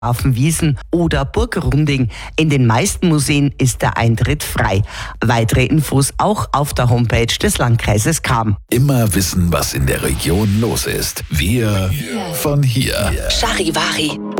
Affenwiesen oder Burgrunding. In den meisten Museen ist der Eintritt frei. Weitere Infos auch auf der Homepage des Landkreises Cham. Immer wissen, was in der Region los ist. Wir von hier. Charivari.